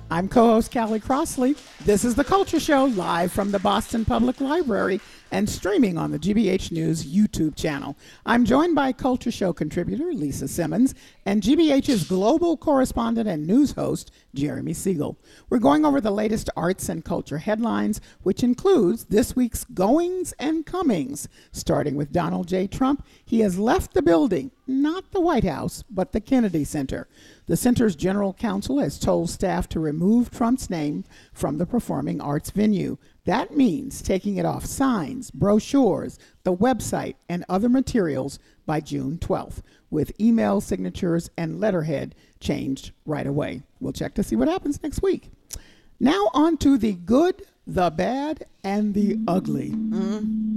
I'm co-host Callie Crossley. This is The Culture Show, live from the Boston Public Library and streaming on the GBH News YouTube channel. I'm joined by Culture Show contributor Lisa Simmons and GBH's global correspondent and news host Jeremy Siegel. We're going over the latest arts and culture headlines, which includes this week's goings and comings. Starting with Donald J. Trump, he has left the building, not the White House, but the Kennedy Center. The center's general counsel has told staff to remove Trump's name from the performing arts venue. That means taking it off signs, brochures, the website, and other materials by June 12th, with email signatures and letterhead changed right away. We'll check to see what happens next week. Now on to the good, the bad, and the ugly.